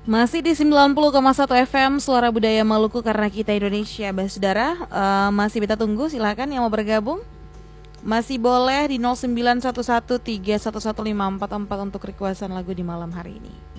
Masih di 90,1 FM Suara Budaya Maluku karena kita Indonesia. Saudara, masih kita tunggu, silakan yang mau bergabung. Masih boleh di 0911311544 untuk requestan lagu di malam hari ini.